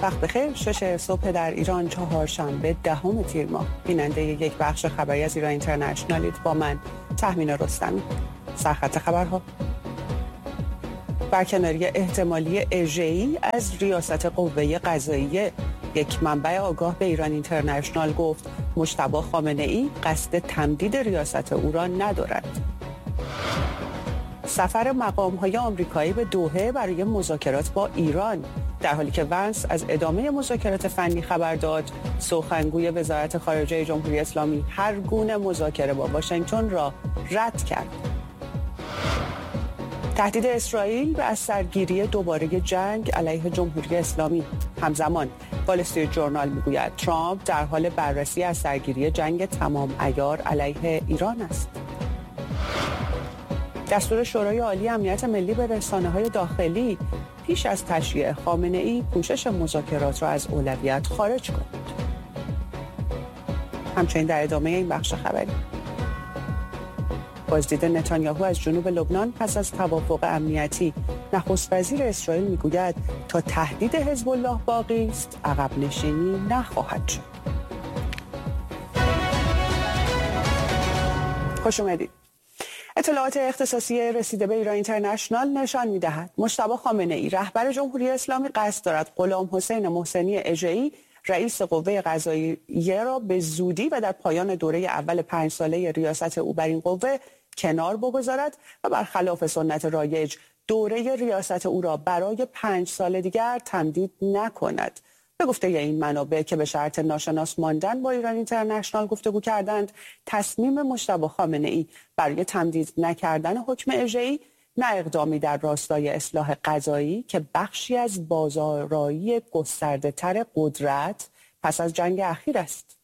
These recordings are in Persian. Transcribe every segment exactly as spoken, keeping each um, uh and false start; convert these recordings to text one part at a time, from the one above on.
وقت بخیر. شش صبح در ایران، چهارشنبه دهم تیر ماه. بیننده یک بخش خبری از ایران اینترنشنالیت با من تهمین رستمی. سرخط خبرها: برکناری احتمالی اژه‌ای از ریاست قوه قضاییه. یک منبع آگاه به ایران اینترنشنال گفت مجتبی خامنه‌ای قصد تمدید ریاست او را ندارد. سفر مقام‌های آمریکایی به دوحه برای مذاکرات با ایران. در حالی که ونس از ادامه مذاکرات فنی خبر داد، سخنگوی وزارت خارجه جمهوری اسلامی هر گونه مذاکره با واشنگتن را رد کرد. تهدید اسرائیل به از سرگیری دوباره جنگ علیه جمهوری اسلامی. همزمان وال استریت ژورنال میگوید ترامپ در حال بررسی از سرگیری جنگ تمام عیار علیه ایران است. دستور شورای عالی امنیت ملی به رسانه‌های داخلی پیش از تشییع خامنه‌ای پوشش مذاکرات را از اولویت خارج کند. همچنین در ادامه این بخش خبری، بازدید نتانیاهو از جنوب لبنان پس از توافق امنیتی. نخست وزیر اسرائیل میگوید تا تهدید حزب الله باقی است عقب نشینی نخواهد شد. خوش اومدید. اطلاعات اختصاصی رسیده به ایران اینترنشنال نشان می‌دهد مجتبی خامنه‌ای رهبر جمهوری اسلامی قصد دارد غلام حسین محسنی اژه‌ای رئیس قوه قضاییه را به زودی و در پایان دوره اول پنج ساله ریاست او بر این قوه کنار بگذارد و برخلاف سنت رایج دوره ریاست او را برای پنج سال دیگر تمدید نکند. به گفته این منابع که به شرط ناشناس ماندن با ایران اینترنشنال گفتگو کردند، تصمیم مجتبی خامنه‌ای برای تمدید نکردن حکم اژه‌ای نه اقدامی در راستای اصلاح قضایی که بخشی از بازآرایی گسترده‌تر قدرت پس از جنگ اخیر است.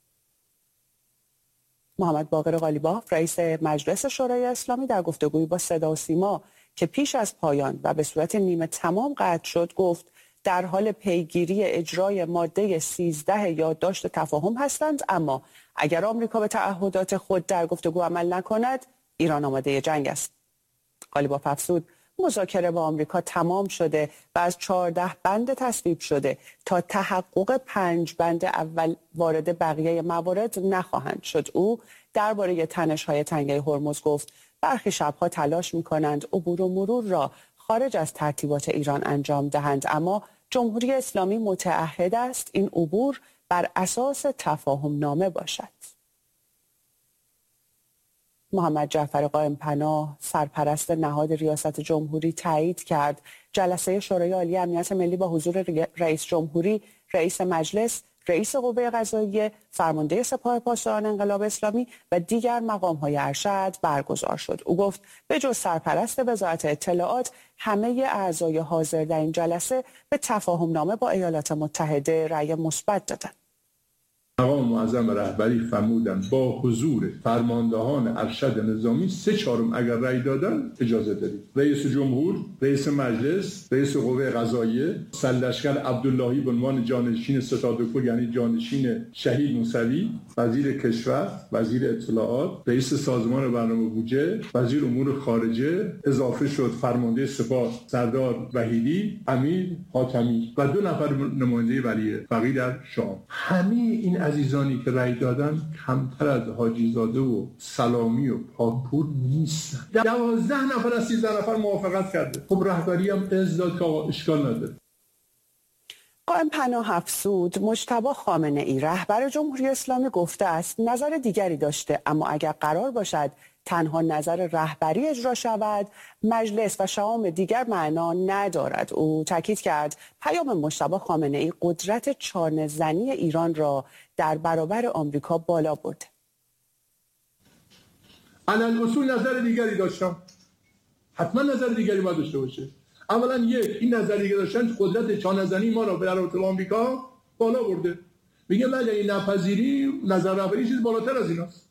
محمد باقر قالیباف رئیس مجلس شورای اسلامی در گفتگویی با صدا و سیما که پیش از پایان و به صورت نیمه تمام قطع شد گفت در حال پیگیری اجرای ماده سیزده یادداشت تفاهم هستند، اما اگر آمریکا به تعهدات خود در گفتگو عمل نکند ایران آماده جنگ است. قالیباف افزود مذاکره با آمریکا تمام شده و از چهارده بند تصویب شده تا تحقق پنج بند اول وارد بقیه موارد نخواهند شد. او درباره تنش‌های تنگه هرمز گفت برخی شب‌ها تلاش می‌کنند عبور و مرور را خارج از ترتیبات ایران انجام دهند، اما جمهوری اسلامی متعهد است این عبور بر اساس تفاهم نامه باشد. محمد جعفر قائم پناه سرپرست نهاد ریاست جمهوری تایید کرد جلسه شورای عالی امنیت ملی با حضور رئیس جمهوری، رئیس مجلس، رئیس قوه قضاییه، فرمانده سپاه پاسداران انقلاب اسلامی و دیگر مقام‌های ارشد برگزار شد. او گفت به جز سرپرست وزارت اطلاعات همه اعضای حاضر در این جلسه به تفاهم نامه با ایالات متحده رأی مثبت دادند. مقام معظم رهبری فرمودن با حضور فرماندهان ارشد نظامی سه چهارم اگر رأی دادن اجازه دارید. رئیس جمهور، رئیس مجلس، رئیس قوه قضاییه، سرلشکر عبداللهی به عنوان جانشین ستاد کل یعنی جانشین شهید موسوی، وزیر کشور، وزیر اطلاعات، رئیس سازمان برنامه بودجه، وزیر امور خارجه، اضافه شد فرمانده سپاه سردار وحیدی، امیر حاتمی و دو نفر نماینده ولی فقیه در شام. همه این عزیزانی که رأی دادن کمتر از حاجی زاده و سلامی و پاکپور نیستن. دوازده نفر از سیزده نفر موافقت کرده. خب رهبری هم ازداد که آقا اشکال نداره. قائم پناه افزود مجتبی خامنه‌ای رهبر جمهوری اسلامی گفته است نظر دیگری داشته، اما اگر قرار باشد تنها نظر رهبری اجرا شود مجلس و شهام دیگر معنا ندارد. او تاکید کرد پیام مجتبی خامنه‌ای قدرت چانه زنی ایران را در برابر آمریکا بالا برد. علل اصول نظر دیگری داشتم، حتما نظر دیگری باید داشته باشه. اولا یک این نظر دیگری داشتن قدرت چانه زنی ما را به رابطه با آمریکا بالا برده. میگه من این نپذیری نظر رهبری چیز بالاتر از ایناست.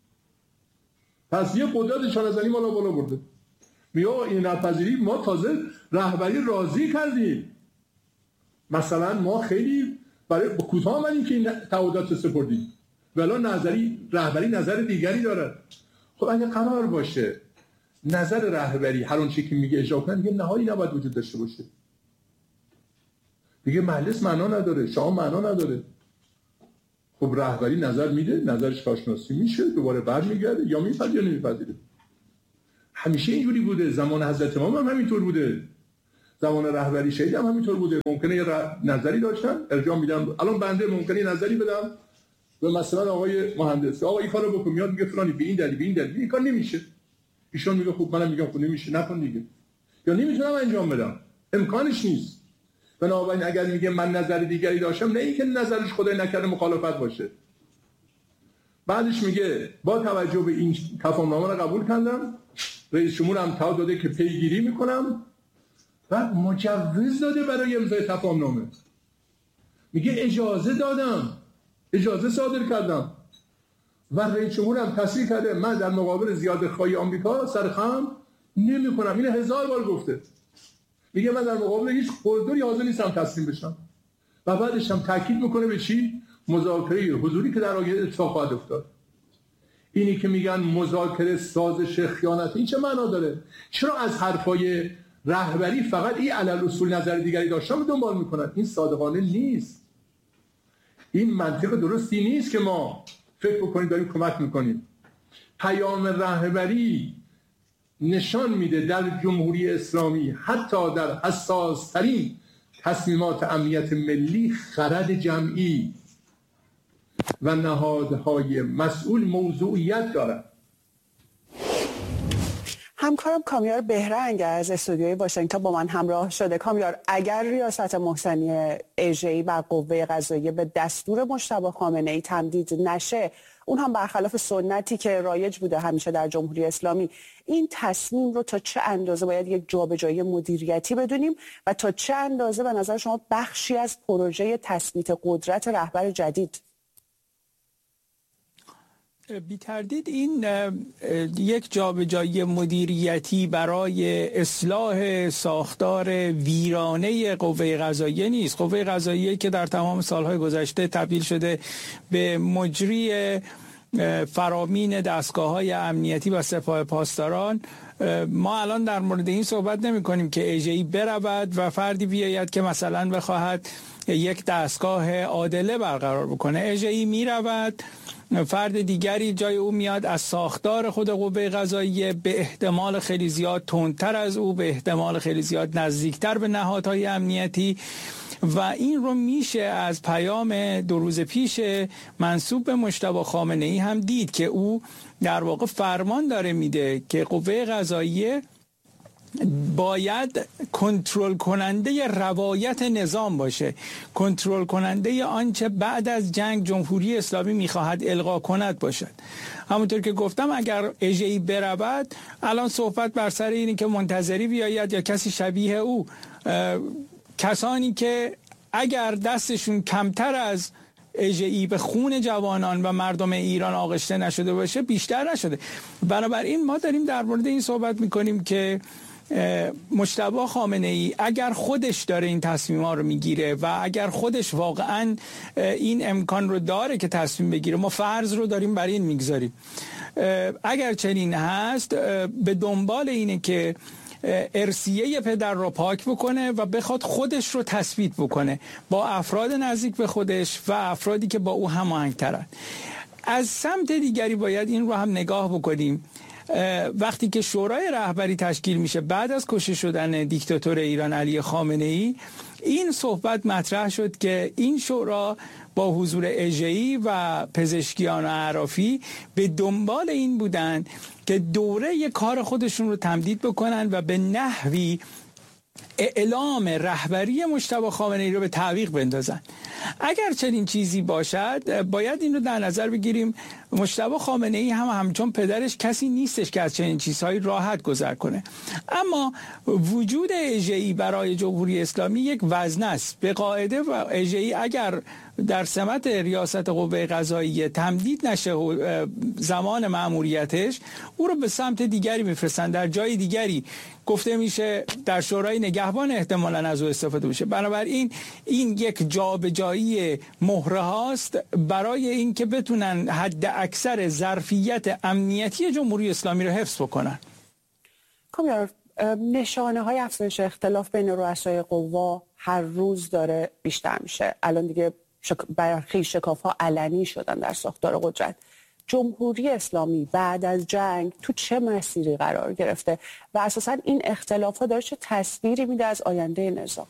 پس یه قدرت چانه‌زنی ما رو بالا برده. میگه این نپذیری ما تازه رهبری راضی کردیم. مثلا ما خیلی برای کوتاه آمدیم که این تعهدات سپردیم. ولی نظری رهبری نظر دیگری داره. خب اگه قرار باشه نظر رهبری هر اون چیزی که میگه اجرا کنه، دیگه نهایی نباید وجود داشته باشه. دیگه مجلس معنا نداره، شام معنا نداره. خب رهبری نظر میده، نظرش کارشناسی میشه، دوباره برمیگرده یا میپذیره یا نمیپذیره. همیشه اینجوری بوده، زمان حضرت امام هم همینطور بوده، زمان رهبری شهید هم همینطور بوده. ممکنه یه نظری داشتن ارجاع میدن. الان بنده ممکنه نظری بدم به مثلا آقای مهندس، آقا این کارو بکن، میاد میگه فلانی به این دلیل به این دلیل این کار نمیشه. ایشون میگه خب منم میگم خب نمیشه، نکن دیگه، یا نمیتونم انجام بدم، امکانش نیست. بنابراین اگر میگه من نظر دیگری داشتم، نه اینکه نظرش خدای نکرده مخالفت باشه. بعدش میگه با توجه به این تفاهمنامه رو قبول کردم، رئیس جمهور هم تا داده که پیگیری میکنم و مجوز داده برای امضای تفاهمنامه. میگه اجازه دادم، اجازه صادر کردم و رئیس جمهور هم تصریح کرده من در مقابل زیاده خواهی آمریکا سرخم نمی کنم. اینو هزار بار گفته. میگه من در مقابل هیچ قلدری حاضر نیستم تسلیم بشم. و بعدش هم تاکید میکنه به چی؟ مذاکره حضوری که در آینده اتفاق خواهد افتاد. اینی که میگن مذاکره سازش خیانت، این چه معنا داره؟ چرا از حرفای رهبری فقط این علل اصول نظر دیگری داشتن رو دنبال میکنن؟ این صادقانه نیست. این منطق درستی نیست که ما فکر بکنیم داریم کمک میکنیم. پیام رهبری نشان میده در جمهوری اسلامی حتی در حساس ترین تصمیمات امنیت ملی خرد جمعی و نهادهای مسئول موضوعیت دارد. همکارم کامیار بهرنگ از استودیوی واشنگتن با من همراه شده. کامیار، اگر ریاست محسنی اژه‌ای بر قوه قضاییه به دستور مجتبی خامنه‌ای تمدید نشه، اون هم برخلاف سنتی که رایج بوده همیشه در جمهوری اسلامی، این تصمیم رو تا چه اندازه باید یک جابجایی مدیریتی بدونیم و تا چه اندازه به نظر شما بخشی از پروژه تثبیت قدرت رهبر جدید؟ بی تردید این یک جابجایی مدیریتی برای اصلاح ساختار ویرانه قوه قضاییه نیست. قوه قضاییه که در تمام سالهای گذشته تبدیل شده به مجری فرامین دستگاه‌های امنیتی و سپاه پاسداران، ما الان در مورد این صحبت نمی کنیم که اژه‌ای برود و فردی بیاید که مثلا بخواهد یک دستگاه عادله برقرار بکنه. اژه‌ای می رود، فرد دیگری جای او میاد، از ساختار خود قوه قضاییه به احتمال خیلی زیاد تندتر از او، به احتمال خیلی زیاد نزدیکتر به نهادهای امنیتی، و این رو میشه از پیام دو روز پیش منسوب به مجتبی خامنه‌ای هم دید که او در واقع فرمان داره میده که قوه قضاییه باید کنترل کننده روایت نظام باشه، کنترل کننده آنچه بعد از جنگ جمهوری اسلامی میخواهد القا کند باشد. همونطور که گفتم اگر اژه‌ای برود، الان صحبت بر سر اینه که منتظری بیاید یا کسی شبیه او، کسانی که اگر دستشون کمتر از اژه‌ای به خون جوانان و مردم ایران آغشته نشده باشه بیشتر نشده. بنابراین ما داریم در مورد این صحبت میکنیم که مجتبی خامنه‌ای اگر خودش داره این تصمیم‌ها رو میگیره و اگر خودش واقعا این امکان رو داره که تصمیم بگیره، ما فرض رو داریم بر این میگذاریم، اگر چنین هست به دنبال اینه که ارثیه پدر رو پاک بکنه و بخواد خودش رو تثبیت بکنه با افراد نزدیک به خودش و افرادی که با او هماهنگ‌ترن. از سمت دیگری باید این رو هم نگاه بکنیم. وقتی که شورای رهبری تشکیل میشه بعد از کشته شدن دیکتاتور ایران علی خامنه‌ای، این صحبت مطرح شد که این شورا با حضور اژه‌ای و پزشکیان و اعرافی به دنبال این بودن که دوره کار خودشون رو تمدید بکنن و به نحوی اعلام رهبری مجتبی خامنه‌ای رو به تعویق بندازن. اگر چنین چیزی باشد باید این رو در نظر بگیریم مجتبی خامنه‌ای هم همچون پدرش کسی نیستش که از چنین چیزهایی راحت گذر کنه، اما وجود اژه‌ای برای جمهوری اسلامی یک وزنه است. به قاعده و اژه‌ای اگر در سمت ریاست قوه قضاییه تمدید نشه زمان مأموریتش، او رو به سمت دیگری میفرستن، در جای دیگری گفته میشه در شورای نگهبان احتمالاً از او استفاده بشه. بنابراین این یک جابجایی مهره هاست برای اینکه بتونن حد اکثر ظرفیت امنیتی جمهوری اسلامی رو حفظ بکنن. کامیار، نشانه های افزایش اختلاف بین رؤسای قوا هر روز داره بیشتر میشه. الان دیگه شک... برخی شکاف‌ها علنی شدن در ساختار قدرت. جمهوری اسلامی بعد از جنگ تو چه مسیری قرار گرفته و اساساً این اختلاف‌ها داره چه تصویری میده از آینده نظام؟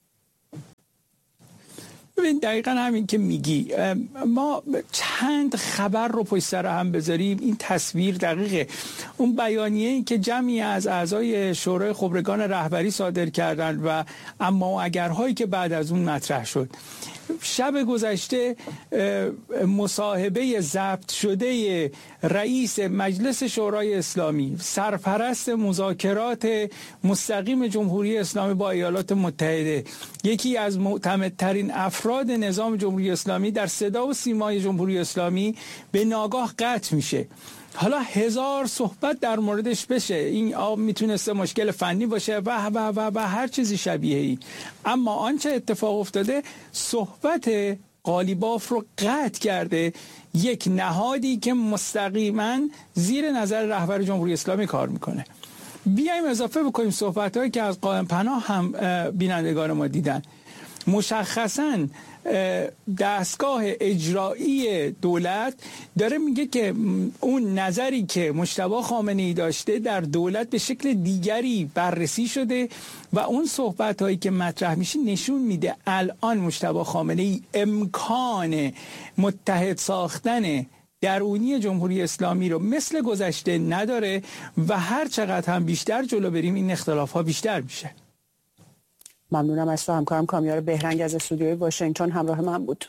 ببین دقیقا همین که میگی، ما چند خبر رو پشت سر هم بذاریم این تصویر دقیقه. اون بیانیه‌ای که جمعی از اعضای شورای خبرگان رهبری صادر کردند و اما اگرهایی که بعد از اون مطرح شد، شب گذشته مصاحبه ضبط شده رئیس مجلس شورای اسلامی، سرپرست مذاکرات مستقیم جمهوری اسلامی با ایالات متحده، یکی از معتمدترین افراد نظام جمهوری اسلامی، در صدا و سیمای جمهوری اسلامی به ناگاه قطع میشه. حالا هزار صحبت در موردش بشه، این آب میتونسته مشکل فنی باشه و و و و هر چیزی شبیه ای، اما آنچه اتفاق افتاده صحبت قالیباف رو قطع کرده یک نهادی که مستقیما زیر نظر رهبر جمهوری اسلامی کار میکنه. بیایم اضافه بکنیم صحبت‌هایی که از قائم پناه هم بینندگان ما دیدن. مشخصاً دستگاه اجرایی دولت داره میگه که اون نظری که مجتبی خامنه‌ای داشته در دولت به شکل دیگری بررسی شده و اون صحبت هایی که مطرح میشه نشون میده الان مجتبی خامنه‌ای امکان متحد ساختن درونی جمهوری اسلامی رو مثل گذشته نداره و هر چقدر هم بیشتر جلو بریم این اختلاف ها بیشتر میشه. ممنونم از تو همکارم کامیار بهرنگ از استودیوی واشنگتن همراه من بود.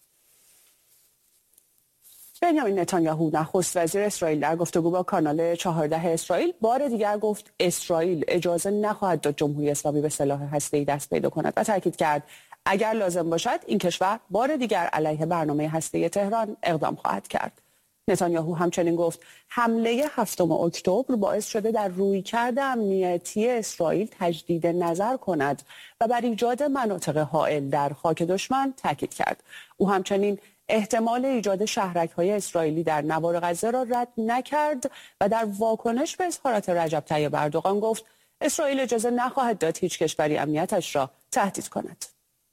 بنیامین نتانیاهو نخست وزیر اسرائیل در گفتگو با کانال چهارده اسرائیل بار دیگر گفت اسرائیل اجازه نخواهد داد جمهوری اسلامی به سلاح هسته‌ای دست پیدا کند و تاکید کرد اگر لازم باشد این کشور بار دیگر علیه برنامه هسته‌ای تهران اقدام خواهد کرد. نتانیاهو همچنین گفت حمله هفتم اکتبر باعث شده در رویکرد امنیتی اسرائیل تجدید نظر کند و بر ایجاد مناطق حائل در خاک دشمن تاکید کرد. او همچنین احتمال ایجاد شهرک‌های اسرائیلی در نوار غزه را رد نکرد و در واکنش به اظهارات رجب طیب اردوغان گفت اسرائیل اجازه نخواهد داد هیچ کشوری امنیتش را تهدید کند.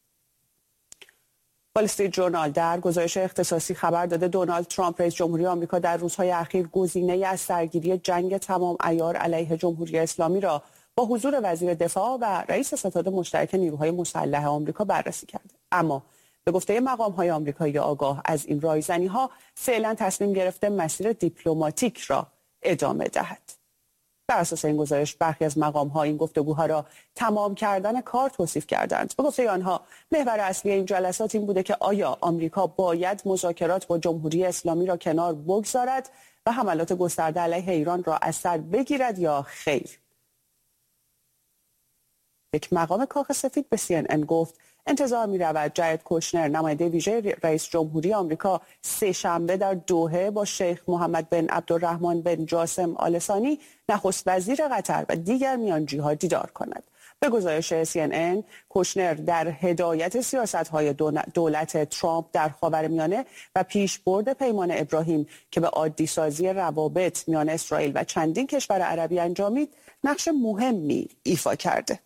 وال استریت ژورنال در گزارش اختصاصی خبر داده دونالد ترامپ رئیس جمهوری آمریکا در روزهای اخیر گزینه از سرگیری جنگ تمام عیار علیه جمهوری اسلامی را با حضور وزیر دفاع و رئیس ستاد مشترک نیروهای مسلح آمریکا بررسی کرده. اما به گفته مقام‌های آمریکایی آگاه از این رایزنی‌ها فعلا تصمیم گرفته مسیر دیپلماتیک را ادامه دهد. بر اساس این گزارش برخی از مقام‌ها این گفتگوها را تمام کردن کار توصیف کردند. به گفته آنها محور اصلی این جلسات این بوده که آیا آمریکا باید مذاکرات با جمهوری اسلامی را کنار بگذارد و حملات گسترده علیه ایران را از سر بگیرد یا خیر. یک مقام کاخ سفید به سی ان ان گفت انتظار می رود جارد کوشنر نماینده ویژه رئیس جمهوری آمریکا سه شنبه در دوحه با شیخ محمد بن عبدالرحمن بن جاسم آل ثانی نخست وزیر قطر و دیگر میانجی‌ها دیدار کند. به گزارش سی ان ان کوشنر در هدایت سیاست‌های دولت ترامپ در خاورمیانه و پیشبرد پیمان ابراهیم که به عادی سازی روابط میان اسرائیل و چندین کشور عربی انجامید نقش مهمی ایفا کرده.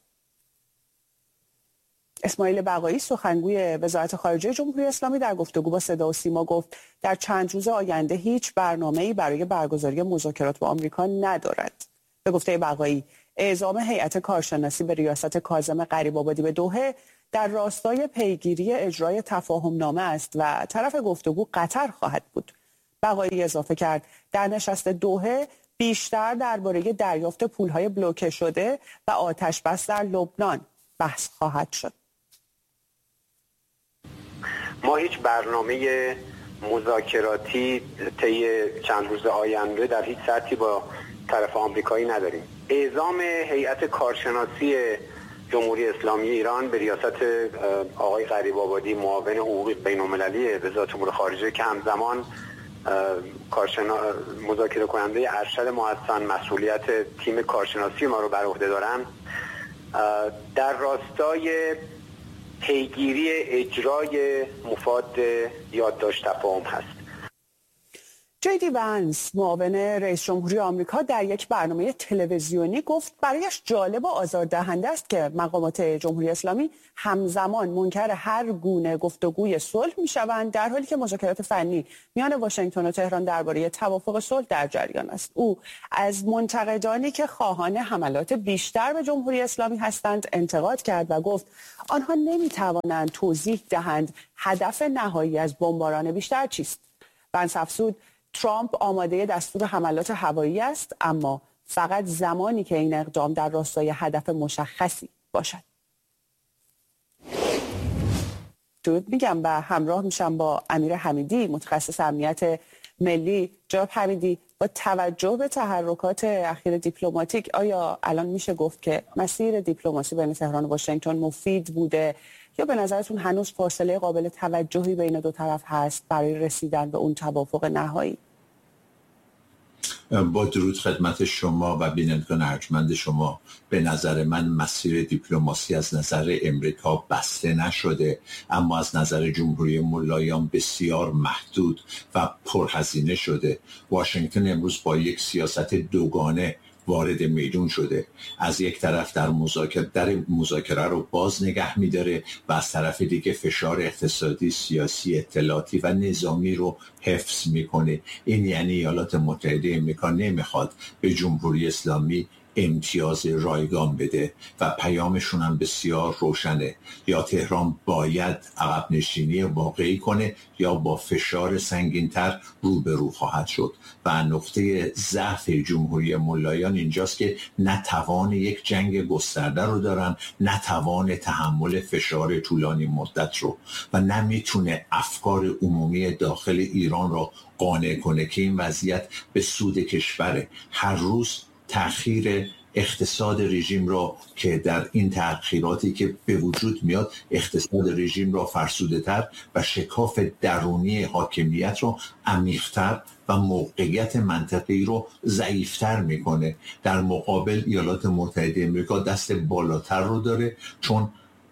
اسماعیل بقایی سخنگوی وزارت خارجه جمهوری اسلامی در گفتگو با صدا و سیما گفت در چند روز آینده هیچ برنامه‌ای برای برگزاری مذاکرات با آمریکا ندارد. به گفته بقایی اعزام هیئت کارشناسی به ریاست کاظم غریب‌آبادی به دوحه در راستای پیگیری اجرای تفاهم‌نامه است و طرف گفتگو قطر خواهد بود. بقایی اضافه کرد در نشست دوحه بیشتر درباره دریافت پول‌های بلوکه شده و آتش بس در لبنان بحث خواهد شد. ما هیچ برنامه مذاکراتی طی چند روز آینده در هیچ سطحی با طرف آمریکایی نداریم. اعزام هیئت کارشناسی جمهوری اسلامی ایران به ریاست آقای غریب‌آبادی معاون حقوق بین‌المللی وزارت امور خارجه که همزمان کارشنا... مذاکره کننده ارشد محسن مسئولیت تیم کارشناسی ما رو بر عهده دارن، در راستای پیگیری اجرای مفاد یادداشت تفاهم هست. جی دی ونس، معاون رئیس جمهوری آمریکا، در یک برنامه تلویزیونی گفت برایش جالب و آزاردهنده است که مقامات جمهوری اسلامی همزمان منکر هر گونه گفتگوی صلح میشوند، در حالی که مذاکرات فنی میان واشنگتن و تهران درباره توافق صلح در جریان است. او از منتقدانی که خواهان حملات بیشتر به جمهوری اسلامی هستند انتقاد کرد و گفت آنها نمیتوانند توضیح دهند هدف نهایی از بمباران بیشتر چیست. ونس افزود ترامپ آماده دستور حملات هوایی است، اما فقط زمانی که این اقدام در راستای هدف مشخصی باشد. درود میگم و همراه میشم با امیر حمیدی، متخصص امنیت ملی. جناب حمیدی، با توجه به تحرکات اخیر دیپلماتیک، آیا الان میشه گفت که مسیر دیپلماسی بین تهران و واشنگتن مفید بوده یا به نظرتون هنوز فاصله قابل توجهی بین دو طرف هست برای رسیدن به اون توافق نهایی؟ با درود خدمت شما و بینندگان ارجمند شما، به نظر من مسیر دیپلماسی از نظر امریکا بسته نشده، اما از نظر جمهوری ملایان بسیار محدود و پرهزینه شده. واشنگتن امروز با یک سیاست دوگانه وارد میدون شده. از یک طرف در مذاکره در مذاکره رو باز نگه می‌داره و از طرف دیگه فشار اقتصادی، سیاسی، اطلاعاتی و نظامی رو حفظ میکنه. این یعنی ایالات متحده آمریکا نمیخواد به جمهوری اسلامی امتیاز رایگان بده و پیامشون هم بسیار روشنه. یا تهران باید عقب نشینی واقعی کنه یا با فشار سنگین‌تر روبرو خواهد شد. و نقطه ضعف جمهوری ملایان اینجاست که نه توان یک جنگ گسترده رو دارن، نه توان تحمل فشار طولانی مدت رو، و نمیتونه افکار عمومی داخل ایران رو قانع کنه که این وضعیت به سود کشوره. هر روز تأخیر اقتصاد رژیم را که در این تأخیراتی که به وجود میاد اقتصاد رژیم را فرسوده تر و شکاف درونی حاکمیت را عمیق‌تر و موقعیت منطقی رو ضعیفتر میکنه. در مقابل ایالات متحده آمریکا دست بالاتر رو داره، چون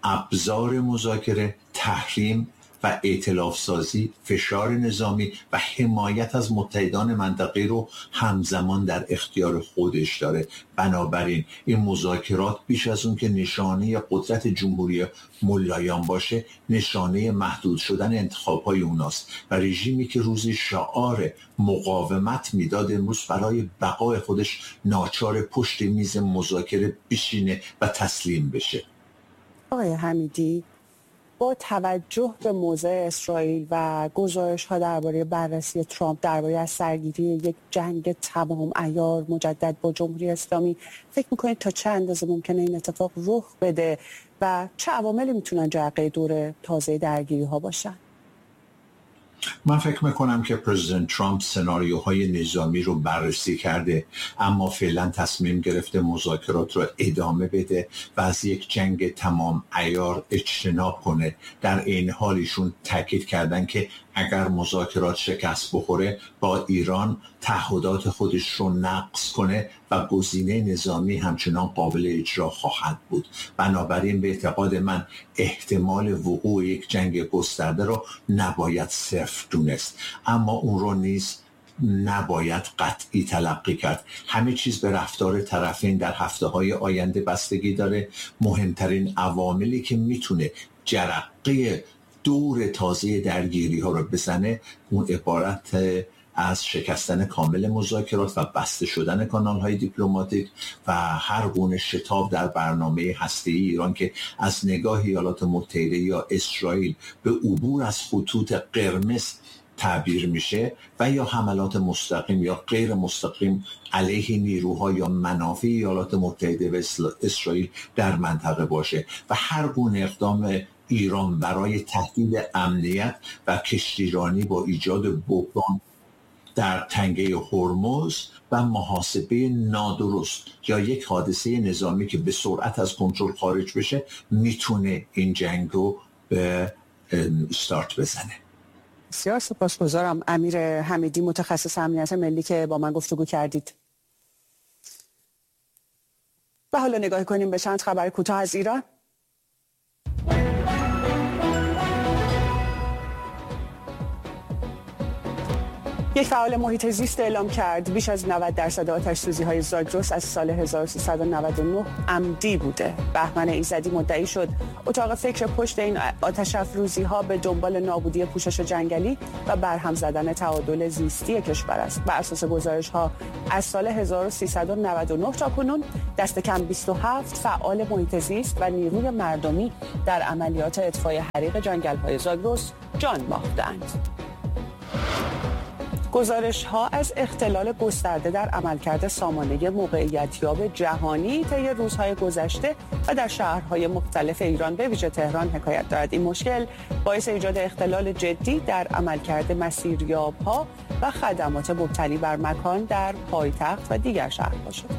ابزار مذاکره، تحریم و ائتلاف سازی، فشار نظامی و حمایت از متحدان منطقه رو همزمان در اختیار خودش داره. بنابراین این مذاکرات بیش از اون که نشانه قدرت جمهوری ملایان باشه، نشانه محدود شدن انتخاب‌های اوناست و رژیمی که روزی شعار مقاومت میداد امروز برای بقای خودش ناچار پشت میز مذاکره بشینه و تسلیم بشه. آقای حمیدی، با توجه به موضع اسرائیل و گزارش‌ها درباره بررسی ترامپ درباره از سرگیری یک جنگ تمام عیار مجدد با جمهوری اسلامی، فکر می‌کنید تا چه اندازه ممکنه این اتفاق رخ بده و چه عواملی میتونن جرقه دور تازه درگیری‌ها باشن؟ من فکر میکنم که پرزیدنت ترامپ سناریوهای نظامی رو بررسی کرده، اما فعلا تصمیم گرفته مذاکرات رو ادامه بده و از یک جنگ تمام عیار اجتناب کنه. در این حال ایشون تاکید کردن که اگر مذاکرات شکست بخوره با ایران تعهدات خودش رو نقض کنه و گزینه نظامی همچنان قابل اجرا خواهد بود. بنابراین به اعتقاد من احتمال وقوع یک جنگ گسترده رو نباید صفر دونست، اما اون رو نیز نباید قطعی تلقی کرد. همه چیز به رفتار طرفین در هفته‌های آینده بستگی داره. مهمترین عواملی که میتونه جرقه دور تازه درگیری ها رو بزنه اون عبارت از شکستن کامل مذاکرات و بسته شدن کانال های دیپلماتیک و هر گونه شتاب در برنامه هسته‌ای ایران که از نگاه ایالات متحده یا اسرائیل به عبور از خطوط قرمز تعبیر میشه و یا حملات مستقیم یا غیر مستقیم علیه نیروها یا منافع ایالات متحده و اسرائیل در منطقه باشه و هر گونه اقدام ایران برای تهدید امنیت و کشتیرانی با ایجاد بحران در تنگه هرمز و محاسبه نادرست یا یک حادثه نظامی که به سرعت از کنترل خارج بشه میتونه این جنگ رو به استارت بزنه. بسیار سپاسگزارم امیر حمیدی، متخصص امنیت ملی، که با من گفتگو کردید. و حالا نگاه کنیم به چند خبر کوتاه از ایران. یک فعال محیط زیست اعلام کرد بیش از نود درصد آتش‌سوزی‌های زاگرس از سال هزار و سیصد و نود و نه عمدی بوده. بهمن ایزدی مدعی شد اتاق فکر پشت این آتش افروزی‌ها به دنبال نابودی پوشش جنگلی و برهم زدن تعادل زیستی کشور است. بر اساس گزارش‌ها از سال هزار و سیصد و نود و نه تا کنون دست کم بیست و هفت فعال محیط زیست و نیروی مردمی در عملیات اطفای حریق جنگل‌های زاگرس جان باختند. گزارش‌ها از اختلال گسترده در عملکرد سامانه موقعیتیاب جهانی طی روزهای گذشته و در شهرهای مختلف ایران به ویژه تهران حکایت دارد. این مشکل باعث ایجاد اختلال جدی در عملکرد مسیریاب‌ها و خدمات مبتنی بر مکان در پایتخت و دیگر شهرها شد.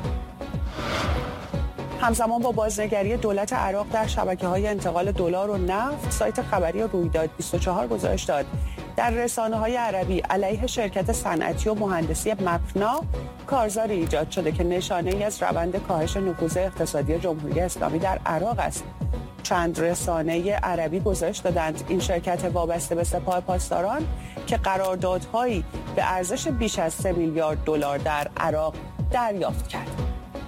همزمان با بازنگری دولت عراق در شبکه‌های انتقال دلار و نفت، سایت خبری رویداد بیست و چهار گزارش داد در رسانه‌های عربی علیه شرکت صنعتی و مهندسی مپنا کارزاری ایجاد شده که نشانه‌ای از روند کاهش نفوذ اقتصادی جمهوری اسلامی در عراق است. چند رسانه عربی گزارش دادند این شرکت وابسته به سپاه پاسداران که قراردادهایی به ارزش بیش از سه میلیارد دلار در عراق دریافت کرد.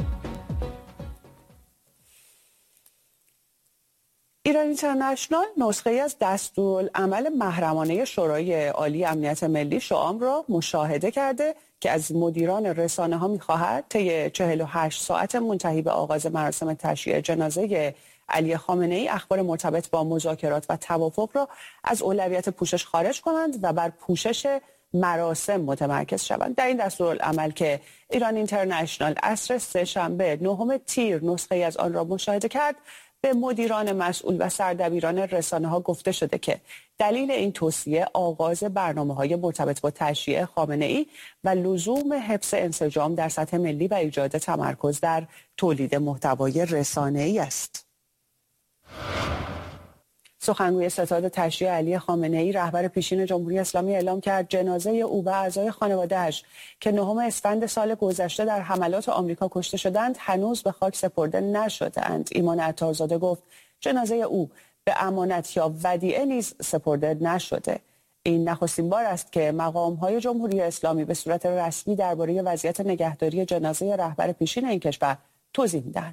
ایران اینترنشنال نسخه از دستورالعمل محرمانه شورای عالی امنیت ملی شعام را مشاهده کرده که از مدیران رسانه ها می‌خواهد طی چهل و هشت ساعت منتهی به آغاز مراسم تشییع جنازه علی خامنه‌ای اخبار مرتبط با مذاکرات و توافق را از اولویت پوشش خارج کنند و بر پوشش مراسم متمرکز شوند. در این دستورالعمل که ایران اینترنشنال عصر سه‌شنبه نهم تیر نسخه از آن را مشاهده کرد، به مدیران مسئول و سردبیران رسانه ها گفته شده که دلیل این توصیه آغاز برنامه‌های مرتبط با تشییع خامنه‌ای و لزوم حفظ انسجام در سطح ملی و ایجاد تمرکز در تولید محتوای رسانه‌ای است. سخنگوی ستاد تشییع علی خامنه‌ای رهبر پیشین جمهوری اسلامی اعلام کرد جنازه او و اعضای خانواده‌اش که نهم اسفند سال گذشته در حملات آمریکا کشته شدند هنوز به خاک سپرده نشده‌اند. ایمان عطارزاده گفت جنازه او به امانت یا ودیعه نیز سپرده نشده. این نخستین بار است که مقام‌های جمهوری اسلامی به صورت رسمی درباره وضعیت نگهداری جنازه رهبر پیشین این کشور توضیح می‌دهند.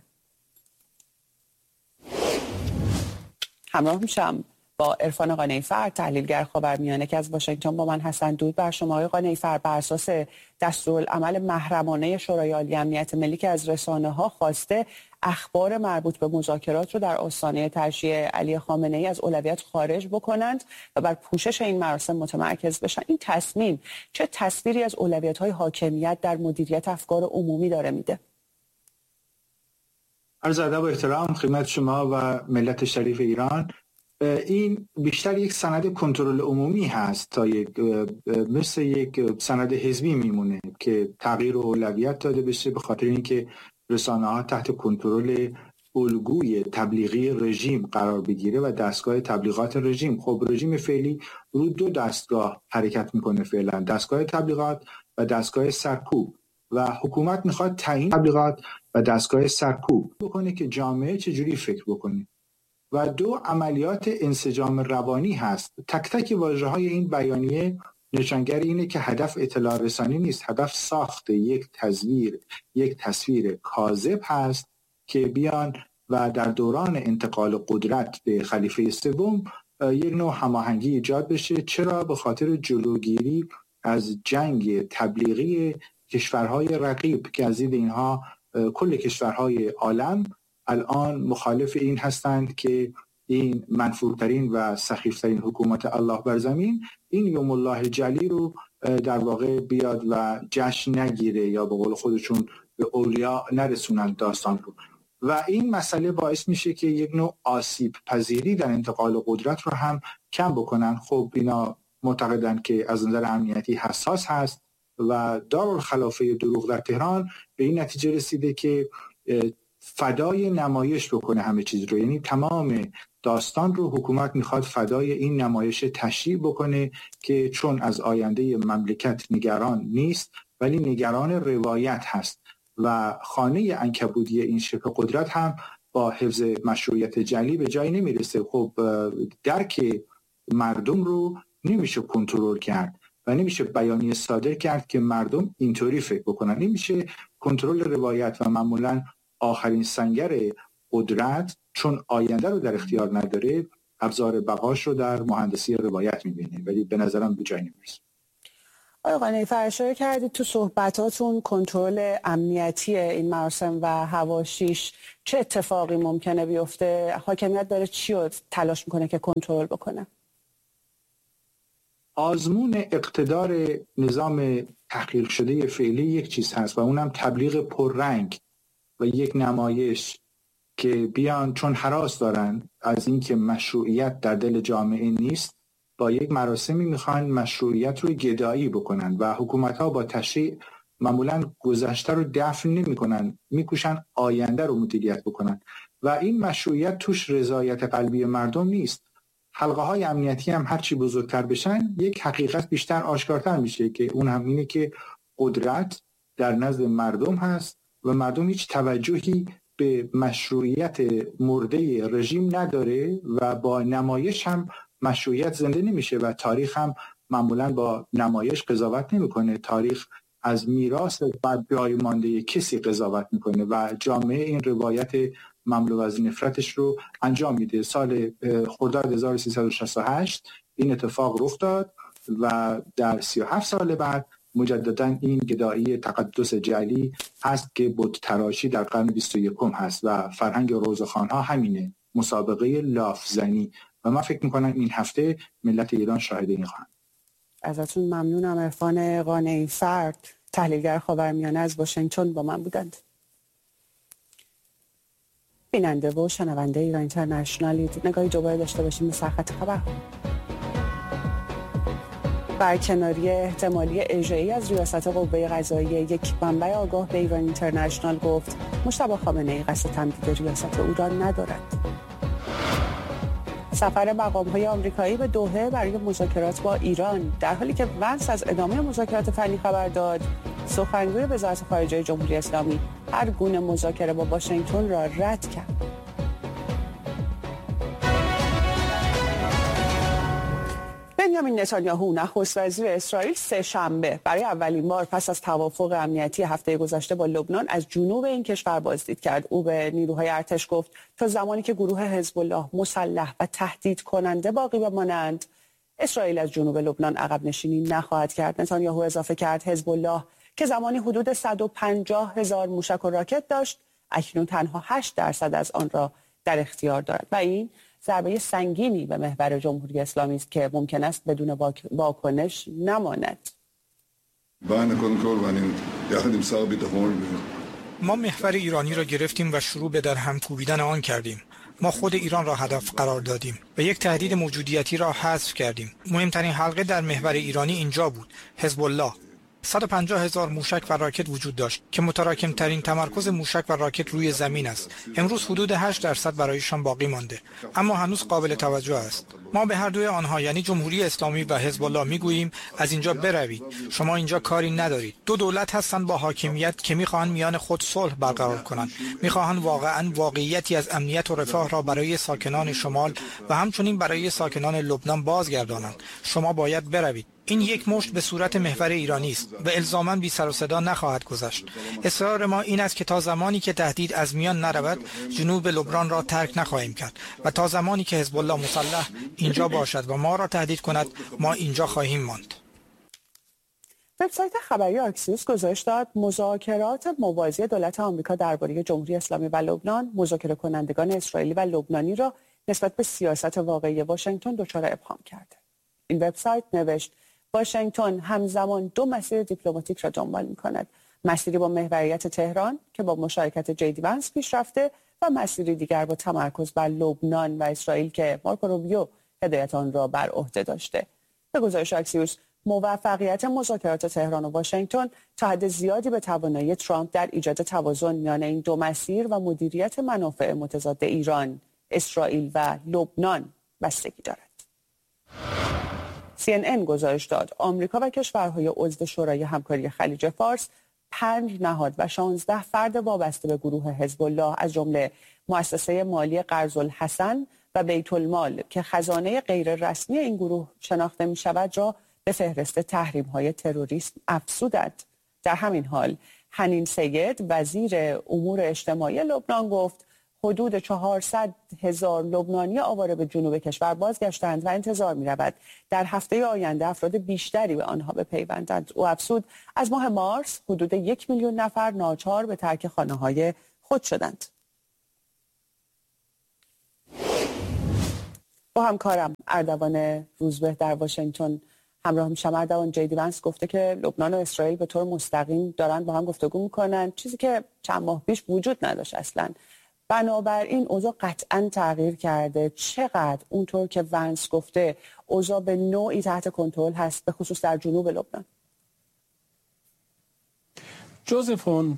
همراه میشم با عرفان قانعی‌فر تحلیلگر خاورمیانه که از واشنگتن با من هستند. درود بر شما آقای قانعی‌فر. بر اساس دستورالعمل محرمانه شورای عالی امنیت ملی که از رسانه‌ها خواسته اخبار مربوط به مذاکرات رو در آستانه تشییع علی خامنه‌ای از اولویت خارج بکنند و بر پوشش این مراسم متمرکز بشن، این تصمیم چه تصویری از اولویت‌های حاکمیت در مدیریت افکار عمومی داره میده؟ عرض ادب و احترام خدمت شما و ملت شریف ایران. این بیشتر یک سند کنترل عمومی هست تا یک مثل یک سند حزبی میمونه که تغییر اولویت داده بشه به خاطر اینکه رسانه‌ها تحت کنترل الگوی تبلیغی رژیم قرار بگیره و دستگاه تبلیغات رژیم. خب رژیم فعلی رو دو دستگاه حرکت میکنه فعلا، دستگاه تبلیغات و دستگاه سرکوب، و حکومت میخواد تعیین تبلیغات و دستگاه سرکوب بکنه که جامعه چجوری فکر بکنه. و دو عملیات انسجام روانی هست. تک تک واژه های این بیانیه نشانگر اینه که هدف اطلاع رسانی نیست، هدف ساخت یک تصویر یک تصویر کاذب هست که بیان و در دوران انتقال قدرت به خلیفه سوم یک نوع هماهنگی ایجاد بشه. چرا؟ به خاطر جلوگیری از جنگ تبلیغی کشورهای رقیب که از دید اینها کل کشورهای عالم الان مخالف این هستند که این منفورترین و سخیفترین حکومت الله بر زمین این یوم الله جلی رو در واقع بیاد و جشن نگیره یا به قول خودشون به اولیا نرسونند داستان رو. و این مسئله باعث میشه که یک نوع آسیب پذیری در انتقال قدرت رو هم کم بکنن. خب اینا معتقدند که از نظر امنیتی حساس هست و دارالخلافه دروغ در تهران به این نتیجه رسیده که فدای نمایش بکنه همه چیز رو، یعنی تمام داستان رو حکومت میخواد فدای این نمایش تشریع بکنه که چون از آینده مملکت نگران نیست ولی نگران روایت هست و خانه عنکبوتی این شبه قدرت هم با حفظ مشروعیت جلی به جایی نمیرسه. خب درک مردم رو نمیشه کنترل کرد و نمیشه بیانیه صادر کرد که مردم اینطوری فکر بکنن. نمیشه کنترل روایت و معمولا آخرین سنگر قدرت چون آینده رو در اختیار نداره ابزار بقاش رو در مهندسی روایت میبینه، ولی به نظرم به جای نمیرسه. آقای قانعی اشاره کردید تو صحبتاتون کنترل امنیتی این مراسم و حواشیش چه اتفاقی ممکنه بیفته؟ حاکمیت داره چی رو تلاش میکنه که کنترل بکنه؟ آزمون اقتدار نظام تحقیر شده فعلی یک چیز هست و اونم تبلیغ پررنگ و یک نمایش که بیان چون هراس دارن از اینکه مشروعیت در دل جامعه نیست با یک مراسمی میخوان مشروعیت رو گدایی بکنن و حکومت‌ها با تشریع معمولاً گذشته رو دفن نمی‌کنن، میکوشن آینده رو مدیریت بکنن و این مشروعیت توش رضایت قلبی مردم نیست. حلقه های امنیتی هم هرچی بزرگتر بشن یک حقیقت بیشتر آشکارتر میشه که اون هم اینه که قدرت در نزد مردم هست و مردم هیچ توجهی به مشروعیت مرده رژیم نداره و با نمایش هم مشروعیت زنده نمیشه و تاریخ هم معمولا با نمایش قضاوت نمیکنه. تاریخ از میراث بعد جای مانده کسی قضاوت میکنه و جامعه این روایت مملو از نفرتش رو انجام میده. سال خرداد هزار و سیصد و شصت و هشت این اتفاق رخ داد و در سی و هفت سال بعد مجددا این گدایی تقدس جعلی هست که بت تراشی در قرن بیست و یکم هست و فرهنگ روزخوان‌ها همینه، مسابقه لافزنی و من فکر میکنم این هفته ملت ایران شاهد این خواهند. ازتون ممنونم. عرفان قانعی فرد، تحلیلگر خاورمیانه از واشنگتن با من بودند. بیننده و شنونده ایران اینترنشنال، نگاهی دوباره داشته باشیم به سرخط خبر. برکناری احتمالی اجرایی از ریاست قوه قضاییه، یک منبع آگاه به ایران اینترنشنال گفت مجتبی خامنه‌ای قصد تمدید ریاست او را ندارد. سفر مقام‌های آمریکایی به دوحه برای مذاکرات با ایران در حالی که ونس از ادامه مذاکرات فنی خبر داد، سخنگوی وزارت خارجه جمهوری اسلامی هر گونه مذاکره با واشنگتن را رد کرد. بنیامین نتانیاهو نخست وزیر اسرائیل سه شنبه برای اولین بار پس از توافق امنیتی هفته گذشته با لبنان از جنوب این کشور بازدید کرد. او به نیروهای ارتش گفت تا زمانی که گروه حزب الله مسلح و تهدید کننده باقی بمانند، اسرائیل از جنوب لبنان عقب نشینی نخواهد کرد. نتانیاهو اضافه کرد حزب الله که زمانی حدود صد و پنجاه هزار موشک و راکت داشت، اکنون تنها هشت درصد از آن را در اختیار دارد و این ضربه سنگینی به محور جمهوری اسلامی است که ممکن است بدون واکنش نماند. ما محور ایرانی را گرفتیم و شروع به در هم کوبیدن آن کردیم. ما خود ایران را هدف قرار دادیم و یک تهدید موجودیتی را حذف کردیم. مهمترین حلقه در محور ایرانی اینجا بود، حزب الله. صد و پنجاه هزار موشک و راکت وجود داشت که متراکم ترین تمرکز موشک و راکت روی زمین است. امروز حدود هشت درصد برایشان باقی مانده، اما هنوز قابل توجه است. ما به هر دوی آنها یعنی جمهوری اسلامی و حزب الله میگوییم از اینجا بروید، شما اینجا کاری ندارید. دو دولت هستند با حاکمیت که میخواهند میان خود صلح برقرار کنند، میخواهند واقعا واقعیتی از امنیت و رفاه را برای ساکنان شمال و همچنین برای ساکنان لبنان بازگردانند. شما باید بروید. این یک مشت به صورت محور ایرانی است و الزاماً بی سر و صدا نخواهد گذشت. اصرار ما این است که تا زمانی که تهدید از میان نرود، جنوب لبنان را ترک نخواهیم کرد و تا زمانی که حزب الله مسلح اینجا باشد و ما را تهدید کند، ما اینجا خواهیم ماند. وبسایت خبری آکسیوس گزارش داد مذاکرات موازی دولت آمریکا درباره جمهوری اسلامی و لبنان، مذاکره کنندگان اسرائیلی و لبنانی را نسبت به سیاست واقعی واشنگتن دچار ابهام کرده. این وبسایت نوشت واشنگتن همزمان دو مسیر دیپلماتیک را دنبال می‌کند. مسیری با محوریت تهران که با مشارکت جیدی ونس پیش رفته و مسیری دیگر با تمرکز بر لبنان و اسرائیل که مارکو روبیو هدایت آن را بر عهده داشته. به گزارش اکسیوس، موفقیت مذاکرات تهران و واشنگتن تا حد زیادی به توانایی ترامپ در ایجاد توازن میان این دو مسیر و مدیریت منافع متضاد ایران، اسرائیل و لبنان بستگی دارد. سی ان ان گزارش داد آمریکا و کشورهای عضو شورای همکاری خلیج فارس پنج نهاد و شانزده فرد وابسته به گروه حزب الله از جمله مؤسسه مالی قرض‌الحسن و بیت المال که خزانه غیر رسمی این گروه شناخته می شود را به فهرست تحریم‌های تروریسم افزودند. در همین حال حنین سید وزیر امور اجتماعی لبنان گفت حدود چهارصد هزار لبنانی آواره به جنوب کشور بازگشتند و انتظار می‌رود در هفته آینده افراد بیشتری به آنها بپیوندند. او افزود از ماه مارس حدود یک میلیون نفر ناچار به ترک خانه‌های خود شدند. با همکارم اردوان روزبه در واشنگتن همراه میشم. اردوان، جیدی ونس گفته که لبنان و اسرائیل به طور مستقیم دارن با هم گفتگو میکنن، چیزی که چند ماه پیش وجود نداشت اصلا. بنابراین اوضاع قطعا تغییر کرده. چقدر اونطور که ونس گفته اوضاع به نوعی تحت کنترل هست، به خصوص در جنوب لبنان؟ جوزف اون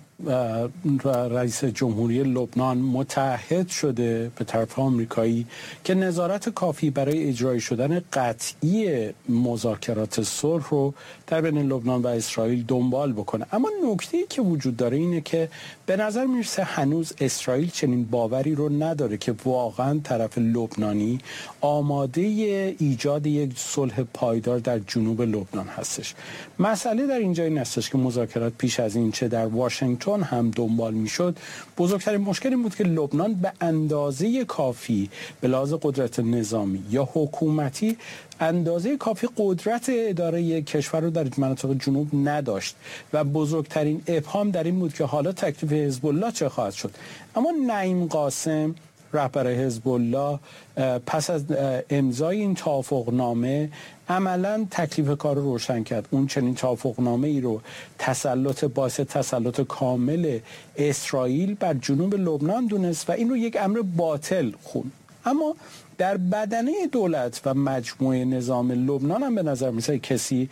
رئیس جمهوری لبنان متعهد شده به طرف آمریکایی که نظارت کافی برای اجرای شدن قطعی مذاکرات صلح رو در بین لبنان و اسرائیل دنبال بکنه. اما نکته‌ای که وجود داره اینه که به نظر میرسه هنوز اسرائیل چنین باوری رو نداره که واقعا طرف لبنانی آماده ایجاد یک صلح پایدار در جنوب لبنان هستش. مسئله در اینجا این هستش که مذاکرات پیش از این چه در واشنگتن هم دنبال میشد، بزرگترین مشکل این بود که لبنان به اندازه کافی به لحاظ قدرت نظامی یا حکومتی اندازه کافی قدرت اداره یک کشور رو در مناطق جنوب نداشت و بزرگترین ابهام در این بود که حالا تکلیف حزب الله چه خواهد شد. اما نعیم قاسم رهبر حزب الله پس از امضای این توافقنامه عملاً تکلیف کار رو روشن کرد. اون چنین توافقنامه ای رو تسلط باعث تسلط کامل اسرائیل بر جنوب لبنان دونست و این رو یک امر باطل خوند. اما در بدنه دولت و مجموعه نظام لبنان هم به نظر میسه کسی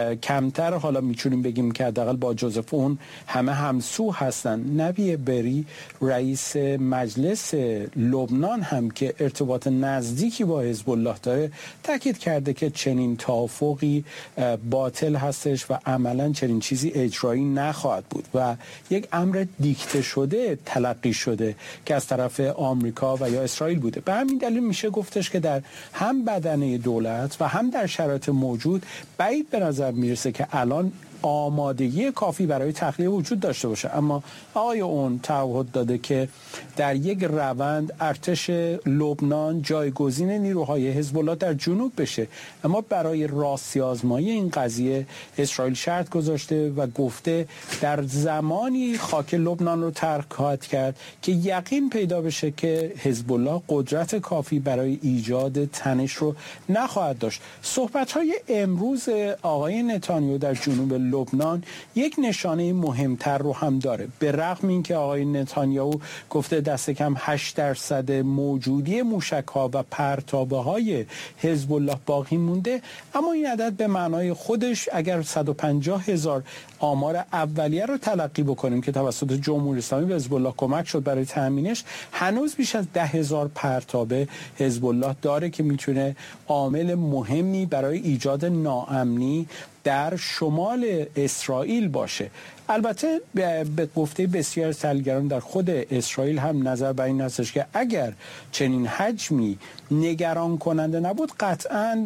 کمتر، حالا میتونیم بگیم که حداقل با جوزف اون همه همسو هستن. نبی بری رئیس مجلس لبنان هم که ارتباط نزدیکی با حزب الله داره تاکید کرده که چنین توافقی باطل هستش و عملا چنین چیزی اجرایی نخواهد بود و یک امر دیکته شده تلقی شده که از طرف آمریکا و یا اسرائیل بوده. به همین دلیل میشه گفتش که در هم بدنه دولت و هم در شرایط موجود بعید به نظر میرسه که الان آمادگی کافی برای تخلیه وجود داشته باشه. اما آقای اون تعهد داده که در یک روند ارتش لبنان جایگزین نیروهای حزب الله در جنوب بشه. اما برای راستی آزمایی این قضیه اسرائیل شرط گذاشته و گفته در زمانی خاک لبنان رو ترک خواهد کرد که یقین پیدا بشه که حزب الله قدرت کافی برای ایجاد تنش رو نخواهد داشت. صحبت‌های امروز آقای نتانیاهو در جنوب لبنان یک نشانه مهمتر رو هم داره. به رغم اینکه آقای نتانیاهو گفته دست کم هشت درصد موجودی موشک‌ها و پرتابه‌های حزب الله باقی مونده، اما این عدد به معنای خودش اگر صد و پنجاه هزار آمار اولیه رو تلقی بکنیم که توسط جمهوری اسلامی به حزب الله کمک شد برای تامینش، هنوز بیش از ده هزار پرتابه حزب الله داره که میتونه عامل مهمی برای ایجاد ناامنی در شمال اسرائیل باشه. البته به گفته بسیار تحلیلگران در خود اسرائیل هم نظر بر این هستش که اگر چنین حجمی نگران کننده نبود، قطعاً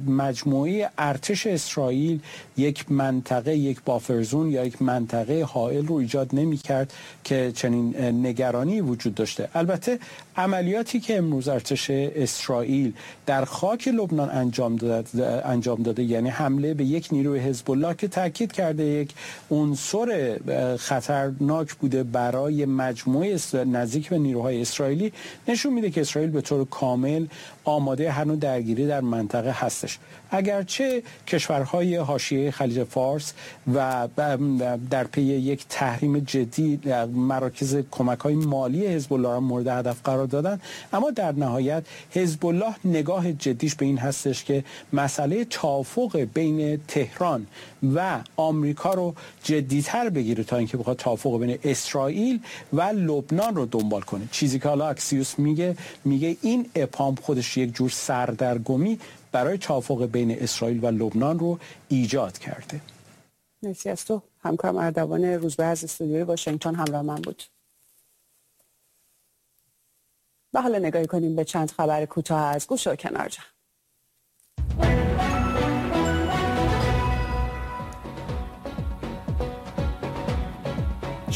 مجموعه ارتش اسرائیل یک منطقه، یک بافرزون یا یک منطقه حائل رو ایجاد نمی کرد که چنین نگرانی وجود داشته. البته عملیاتی که امروز ارتش اسرائیل در خاک لبنان انجام داده, انجام داده یعنی حمله به یک نیروی حزب الله که تاکید کرده یک عنصر خطرناک بوده برای مجموعه نزدیک به نیروهای اسرائیلی، نشون میده که اسرائیل به طور کامل آماده هر نوع درگیری در منطقه هستش. اگرچه کشورهای حاشیه خلیج فارس و در پی یک تحریم جدی مراکز کمک‌های مالی حزب الله را مورد هدف قرار دادن، اما در نهایت حزب الله نگاه جدیش به این هستش که مسئله توافق بین تهران و آمریکا رو جدی‌تر بگیره تا اینکه بخواد توافق بین اسرائیل و لبنان رو دنبال کنه. چیزی که حالا اکسیوس میگه میگه این ابهام خودش یک جور سردرگمی برای توافق بین اسرائیل و لبنان رو ایجاد کرده. مرسی از تو. همکارم اردوان روزبه از استودیوی واشنگتن همراه من بود. و حالا نگاهی کنیم به چند خبر کوتاه از گوش و کنار جمع.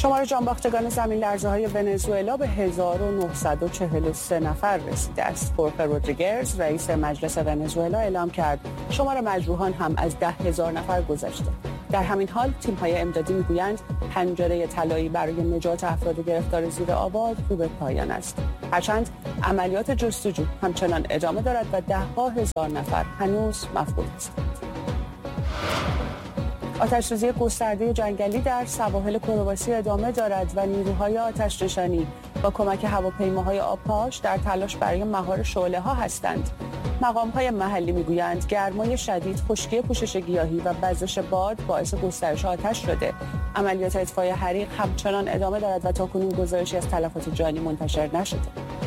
شمار جانباختگان زمین لرزه‌های ونزوئلا به هزار و نهصد و چهل و سه نفر رسیده است. خورخه رودریگز رئیس مجلس ونزوئلا اعلام کرد شمار مجروحان هم از ده هزار نفر گذشته. در همین حال تیم‌های امدادی می‌گویند پنجره طلایی برای نجات افراد گرفتار زیر آباد رو به پایان است. هرچند عملیات جستجو همچنان ادامه دارد و ده‌ها هزار نفر هنوز مفقود هستند. آتش‌سوزی گسترده جنگلی در سواحل کرواسی ادامه دارد و نیروهای آتش‌نشانی با کمک هواپیماهای آبپاش در تلاش برای مهار شعله‌ها هستند. مقام‌های محلی می‌گویند گرمای شدید، خشکی پوشش گیاهی و وزش باد باعث گسترش آتش شده. عملیات اطفای حریق همچنان ادامه دارد و تاکنون گزارشی از تلفات جانی منتشر نشده.